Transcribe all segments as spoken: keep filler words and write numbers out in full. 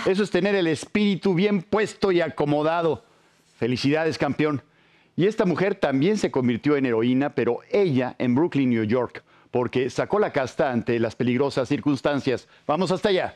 Eso es tener el espíritu bien puesto y acomodado. Felicidades, campeón. Y esta mujer también se convirtió en heroína, pero ella en Brooklyn, New York, porque sacó la casta ante las peligrosas circunstancias. Vamos hasta allá.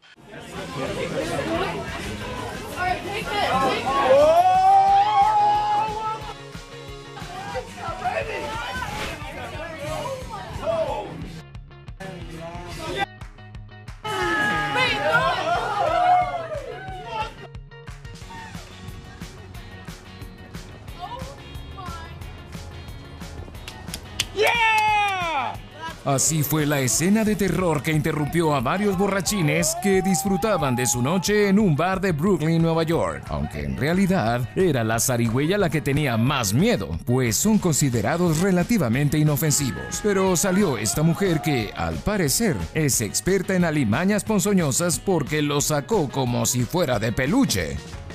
Así fue la escena de terror que interrumpió a varios borrachines que disfrutaban de su noche en un bar de Brooklyn, Nueva York. Aunque en realidad era la zarigüeya la que tenía más miedo, pues son considerados relativamente inofensivos. Pero salió esta mujer que, al parecer, es experta en alimañas ponzoñosas porque lo sacó como si fuera de peluche.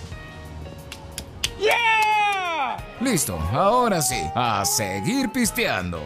¡Yeah! Listo, ahora sí, a seguir pisteando.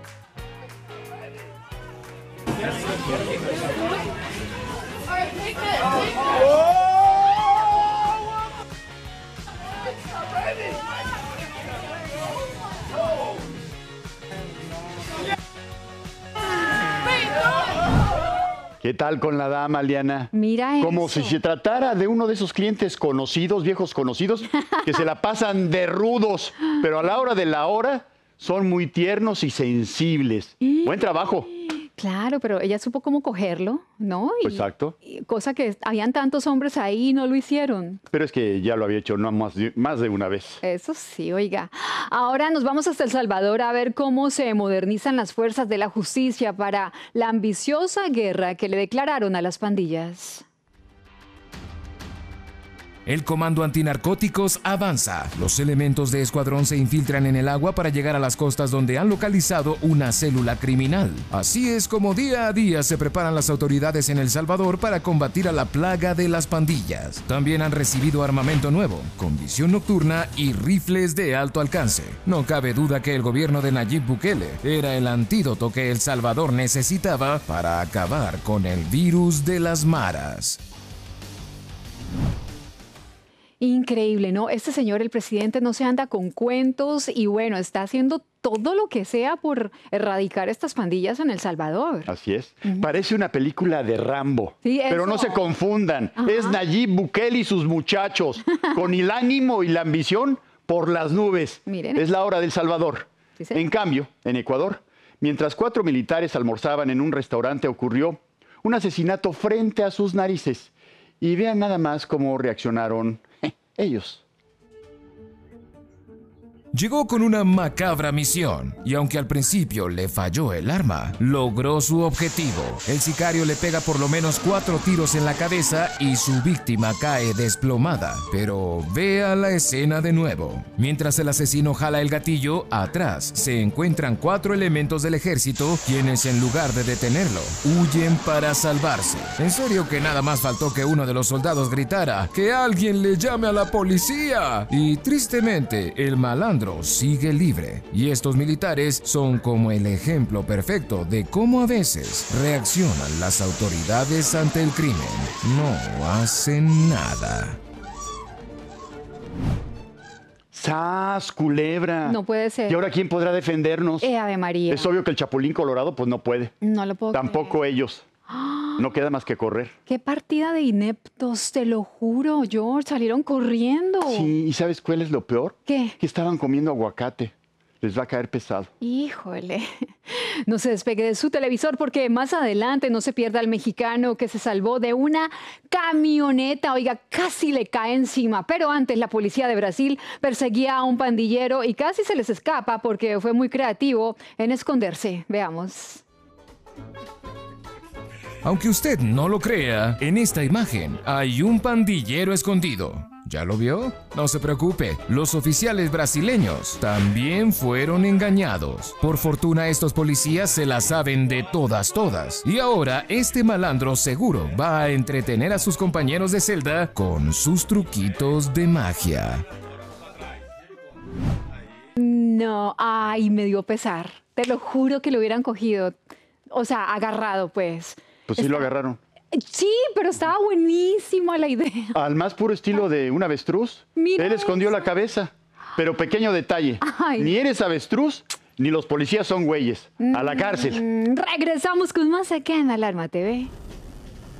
¿Qué tal con la dama, Liana? Mira Como eso. si se tratara de uno de esos clientes conocidos, viejos conocidos, que se la pasan de rudos, pero a la hora de la hora son muy tiernos y sensibles. Y... Buen trabajo. Claro, pero ella supo cómo cogerlo, ¿no? Y, Exacto. y cosa que habían tantos hombres ahí y no lo hicieron. Pero es que ya lo había hecho no más de, más de una vez. Eso sí, oiga. Ahora nos vamos hasta El Salvador a ver cómo se modernizan las fuerzas de la justicia para la ambiciosa guerra que le declararon a las pandillas. El comando antinarcóticos avanza. Los elementos de escuadrón se infiltran en el agua para llegar a las costas donde han localizado una célula criminal. Así es como día a día se preparan las autoridades en El Salvador para combatir a la plaga de las pandillas. También han recibido armamento nuevo, con visión nocturna y rifles de alto alcance. No cabe duda que el gobierno de Nayib Bukele era el antídoto que El Salvador necesitaba para acabar con el virus de las maras. Increíble, ¿no? Este señor, el presidente, no se anda con cuentos y bueno, está haciendo todo lo que sea por erradicar estas pandillas en El Salvador. Así es. Uh-huh. Parece una película de Rambo. Sí, pero eso. no se confundan. Ajá. Es Nayib Bukele y sus muchachos, con el ánimo y la ambición por las nubes. Miren. Es la hora del Salvador. ¿Sí, sí? En cambio, en Ecuador, mientras cuatro militares almorzaban en un restaurante, ocurrió un asesinato frente a sus narices. Y vean nada más cómo reaccionaron ellos. Llegó con una macabra misión y aunque al principio le falló el arma, logró su objetivo. El sicario le pega por lo menos cuatro tiros en la cabeza y su víctima cae desplomada. Pero vea la escena de nuevo. Mientras el asesino jala el gatillo, atrás se encuentran cuatro elementos del ejército quienes en lugar de detenerlo, huyen para salvarse. En serio que nada más faltó que uno de los soldados gritara ¡que alguien le llame a la policía! Y tristemente el malandro sigue libre. Y estos militares son como el ejemplo perfecto de cómo a veces reaccionan las autoridades ante el crimen. No hacen nada. ¡Sas, culebra! No puede ser. ¿Y ahora quién podrá defendernos? Eh, Ave María. Es obvio que el Chapulín Colorado pues no puede. No lo puedo Tampoco creer. ellos. No queda más que correr. ¡Qué partida de ineptos! Te lo juro, George. Salieron corriendo. Sí, ¿y sabes cuál es lo peor? ¿Qué? Que estaban comiendo aguacate. Les va a caer pesado. Híjole. No se despegue de su televisor porque más adelante no se pierda el mexicano que se salvó de una camioneta. Oiga, casi le cae encima. Pero antes la policía de Brasil perseguía a un pandillero y casi se les escapa porque fue muy creativo en esconderse. Veamos. Aunque usted no lo crea, en esta imagen hay un pandillero escondido. ¿Ya lo vio? No se preocupe, los oficiales brasileños también fueron engañados. Por fortuna estos policías se la saben de todas todas. Y ahora este malandro seguro va a entretener a sus compañeros de celda con sus truquitos de magia. No, ay, me dio pesar. Te lo juro que lo hubieran cogido. O sea, agarrado, pues. Pues sí Está... lo agarraron. Sí, pero estaba buenísima la idea. Al más puro estilo de un avestruz. Mira Él escondió eso. la cabeza. Pero pequeño detalle, Ay. ni eres avestruz, ni los policías son güeyes. A la cárcel. Mm, regresamos con más aquí en Alarma T V.